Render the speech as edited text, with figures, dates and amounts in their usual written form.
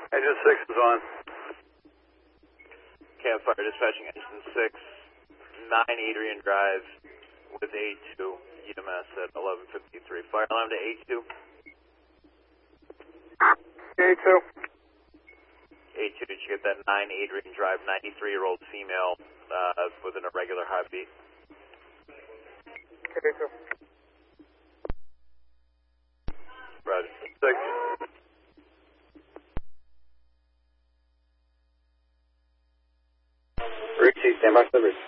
Engine 6 is on. Campfire dispatching engine 6, 9 Adrian Drive with A2, EMS at 1153. Fire alarm to A2. A2. A2, did you get that 9 Adrian Drive, 93-year-old female with an irregular heartbeat? A2. Roger. 6. Richie, stand by, service.